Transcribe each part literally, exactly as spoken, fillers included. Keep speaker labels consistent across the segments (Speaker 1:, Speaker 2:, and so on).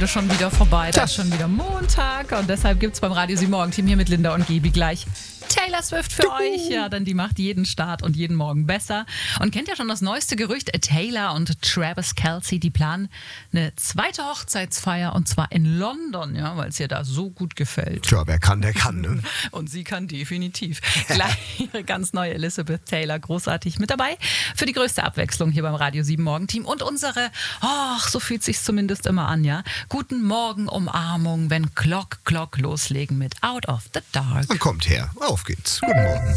Speaker 1: Wochenende schon wieder vorbei. Da ist schon wieder Montag und deshalb gibt es beim Radio sieben Morgen-Team hier mit Linda und Gibi gleich Taylor Swift für euch. Ja, denn die macht jeden Start und jeden Morgen besser. Und kennt ja schon das neueste Gerücht, Taylor und Travis Kelce, die planen eine zweite Hochzeitsfeier und zwar in London, ja, weil es ihr da so gut gefällt.
Speaker 2: Tja, wer kann, der kann, ne?
Speaker 1: Und sie kann definitiv. Gleich ihre ganz neue Elizabeth Taylor, großartig mit dabei. Für die größte Abwechslung hier beim Radio sieben Morgen-Team. Und unsere, ach, so fühlt sich's zumindest immer an, ja. Guten Morgen, Umarmung, wenn Glock, Glock loslegen mit Out of the Dark.
Speaker 2: Und kommt her, auf geht's. Guten Morgen.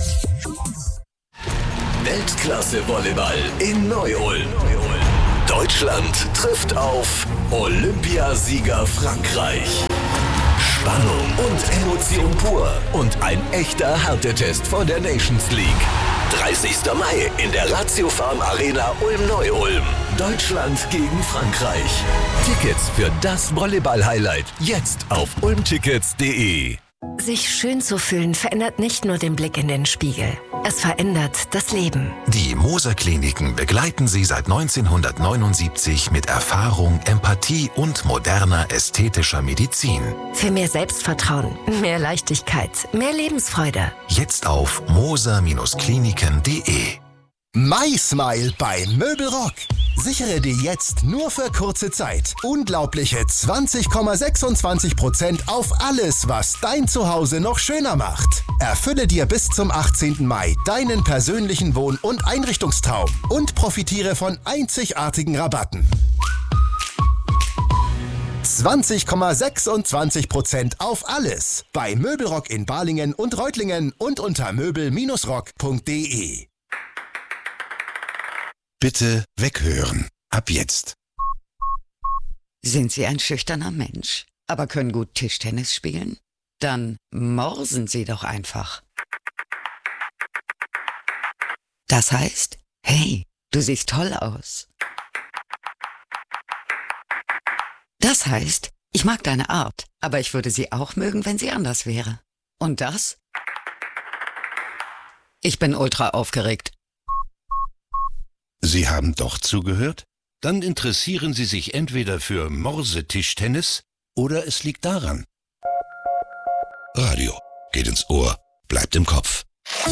Speaker 3: Weltklasse Volleyball in Neu-Ulm. Deutschland trifft auf Olympiasieger Frankreich. Spannung und Emotion pur und ein echter Härtetest von der Nations League. dreißigster Mai in der Ratio Farm Arena Ulm-Neu-Ulm. Deutschland gegen Frankreich. Tickets für das Volleyball-Highlight jetzt auf ulmtickets punkt de.
Speaker 4: Sich schön zu fühlen verändert nicht nur den Blick in den Spiegel. Es verändert das Leben.
Speaker 5: Die Moser Kliniken begleiten Sie seit neunzehnhundertneunundsiebzig mit Erfahrung, Empathie und moderner ästhetischer Medizin.
Speaker 4: Für mehr Selbstvertrauen, mehr Leichtigkeit, mehr Lebensfreude.
Speaker 5: Jetzt auf moser Kliniken punkt de.
Speaker 6: MySmile bei Möbelrock. Sichere dir jetzt nur für kurze Zeit unglaubliche zwanzig Komma sechsundzwanzig Prozent auf alles, was dein Zuhause noch schöner macht. Erfülle dir bis zum achtzehnten Mai deinen persönlichen Wohn- und Einrichtungstraum und profitiere von einzigartigen Rabatten. zwanzig Komma sechsundzwanzig Prozent auf alles bei Möbelrock in Balingen und Reutlingen und unter möbel rock punkt de.
Speaker 5: Bitte weghören. Ab jetzt.
Speaker 7: Sind Sie ein schüchterner Mensch, aber können gut Tischtennis spielen? Dann morsen Sie doch einfach. Das heißt, hey, du siehst toll aus. Das heißt, ich mag deine Art, aber ich würde sie auch mögen, wenn sie anders wäre. Und das? Ich bin ultra aufgeregt.
Speaker 5: Sie haben doch zugehört? Dann interessieren Sie sich entweder für Morsetischtennis oder es liegt daran. Radio geht ins Ohr, bleibt im Kopf.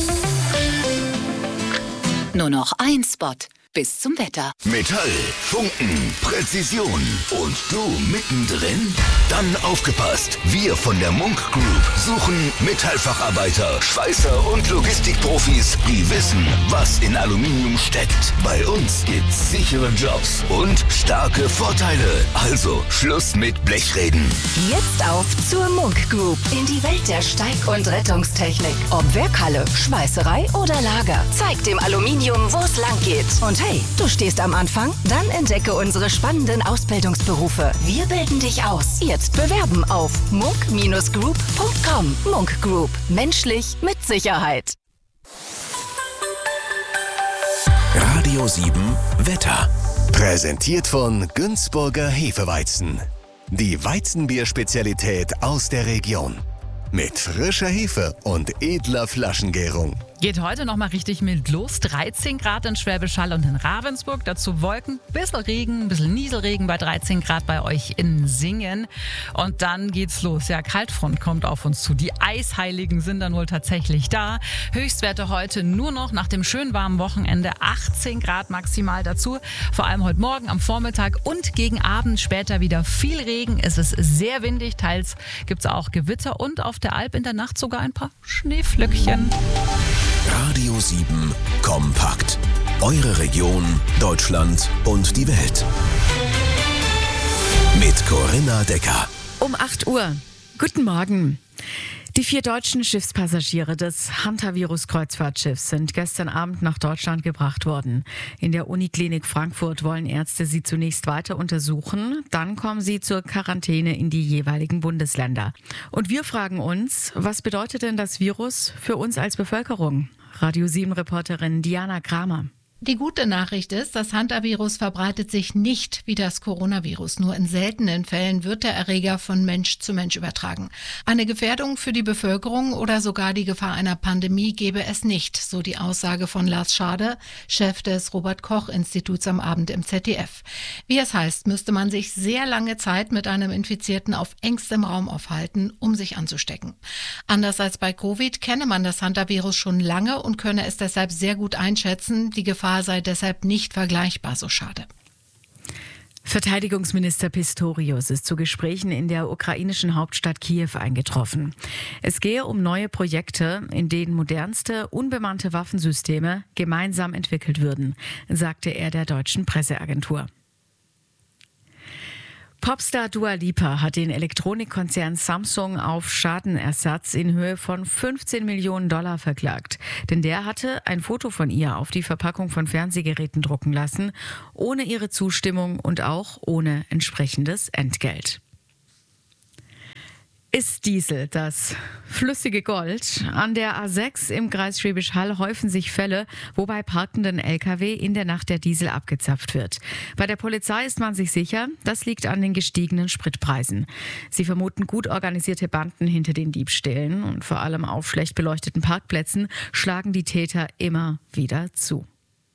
Speaker 8: Nur noch ein Spot bis zum Wetter.
Speaker 3: Metall, Funken, Präzision und du mittendrin? Dann aufgepasst! Wir von der Munk Group suchen Metallfacharbeiter, Schweißer und Logistikprofis, die wissen, was in Aluminium steckt. Bei uns gibt's sichere Jobs und starke Vorteile. Also Schluss mit Blechreden.
Speaker 4: Jetzt auf zur Munk Group in die Welt der Steig- und Rettungstechnik. Ob Werkhalle, Schweißerei oder Lager. Zeig dem Aluminium, wo es lang geht. Und hey, du stehst am Anfang? Dann entdecke unsere spannenden Ausbildungsberufe. Wir bilden dich aus. Jetzt bewerben auf munk Group punkt com. Munk Group. Menschlich mit Sicherheit.
Speaker 3: Radio sieben Wetter. Präsentiert von Günzburger Hefeweizen. Die Weizenbier-Spezialität aus der Region. Mit frischer Hefe und edler Flaschengärung.
Speaker 1: Geht heute noch mal richtig mild los. dreizehn Grad in Schwäbisch Hall und in Ravensburg. Dazu Wolken, bisschen Regen, ein bisschen Nieselregen bei dreizehn Grad bei euch in Singen. Und dann geht's los. Ja, Kaltfront kommt auf uns zu. Die Eisheiligen sind dann wohl tatsächlich da. Höchstwerte heute nur noch nach dem schön warmen Wochenende achtzehn Grad maximal dazu. Vor allem heute Morgen am Vormittag und gegen Abend später wieder viel Regen. Es ist sehr windig. Teils gibt's auch Gewitter und auf der Alp in der Nacht sogar ein paar Schneeflöckchen.
Speaker 3: Radio sieben Kompakt. Eure Region, Deutschland und die Welt. Mit Corinna Decker.
Speaker 9: Um acht Uhr. Guten Morgen. Die vier deutschen Schiffspassagiere des Hantavirus-Kreuzfahrtschiffs sind gestern Abend nach Deutschland gebracht worden. In der Uniklinik Frankfurt wollen Ärzte sie zunächst weiter untersuchen. Dann kommen sie zur Quarantäne in die jeweiligen Bundesländer. Und wir fragen uns, was bedeutet denn das Virus für uns als Bevölkerung? Radio sieben Reporterin Diana Kramer.
Speaker 10: Die gute Nachricht ist, das Hantavirus verbreitet sich nicht wie das Coronavirus. Nur in seltenen Fällen wird der Erreger von Mensch zu Mensch übertragen. Eine Gefährdung für die Bevölkerung oder sogar die Gefahr einer Pandemie gebe es nicht, so die Aussage von Lars Schade, Chef des Robert-Koch-Instituts am Abend im Z D F. Wie es heißt, müsste man sich sehr lange Zeit mit einem Infizierten auf engstem Raum aufhalten, um sich anzustecken. Anders als bei Covid kenne man das Hantavirus schon lange und könne es deshalb sehr gut einschätzen. Die Gefahr sei deshalb nicht vergleichbar, so Schade.
Speaker 9: Verteidigungsminister Pistorius ist zu Gesprächen in der ukrainischen Hauptstadt Kiew eingetroffen. Es gehe um neue Projekte, in denen modernste, unbemannte Waffensysteme gemeinsam entwickelt würden, sagte er der deutschen Presseagentur. Popstar Dua Lipa hat den Elektronikkonzern Samsung auf Schadenersatz in Höhe von fünfzehn Millionen Dollar verklagt. Denn der hatte ein Foto von ihr auf die Verpackung von Fernsehgeräten drucken lassen, ohne ihre Zustimmung und auch ohne entsprechendes Entgelt. Ist Diesel das flüssige Gold? An der A sechs im Kreis Schwäbisch Hall häufen sich Fälle, wo bei parkenden L K W in der Nacht der Diesel abgezapft wird. Bei der Polizei ist man sich sicher, das liegt an den gestiegenen Spritpreisen. Sie vermuten gut organisierte Banden hinter den Diebstählen und vor allem auf schlecht beleuchteten Parkplätzen schlagen die Täter immer wieder zu.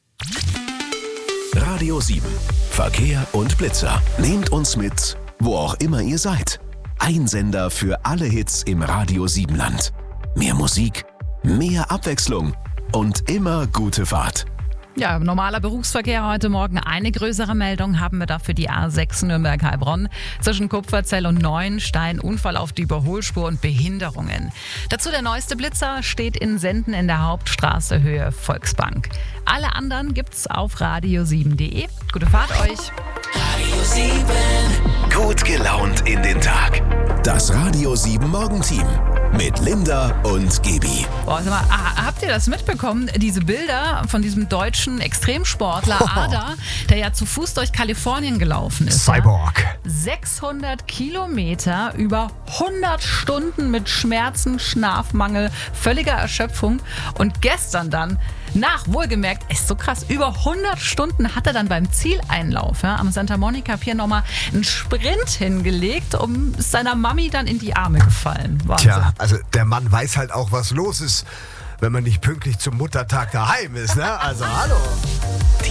Speaker 3: Radio sieben. Verkehr und Blitzer. Nehmt uns mit, wo auch immer ihr seid. Ein Sender für alle Hits im Radio sieben Land. Mehr Musik, mehr Abwechslung und immer gute Fahrt.
Speaker 1: Ja, normaler Berufsverkehr heute Morgen. Eine größere Meldung haben wir dafür die A sechs Nürnberg-Heilbronn. Zwischen Kupferzell und Neuenstein Unfall auf die Überholspur und Behinderungen. Dazu der neueste Blitzer steht in Senden in der Hauptstraße Höhe Volksbank. Alle anderen gibt's auf radio sieben punkt de. Gute Fahrt euch.
Speaker 3: Radio sieben. Gut gelaunt in den Tag. Das Radio sieben Morgenteam mit Linda und Gebi.
Speaker 1: Boah, sag mal, habt ihr das mitbekommen? Diese Bilder von diesem deutschen Extremsportler oh. Ada, der ja zu Fuß durch Kalifornien gelaufen ist.
Speaker 2: Cyborg.
Speaker 1: Ja? sechshundert Kilometer über hundert Stunden mit Schmerzen, Schlafmangel, völliger Erschöpfung. Und gestern dann, nach wohlgemerkt, ist so krass, über hundert Stunden hat er dann beim Zieleinlauf ja, am Santa Monica Pier nochmal einen Sprint hingelegt und ist seiner Mami dann in die Arme gefallen. Wahnsinn.
Speaker 2: Tja, also der Mann weiß halt auch, was los ist, wenn man nicht pünktlich zum Muttertag daheim ist, ne? Also hallo.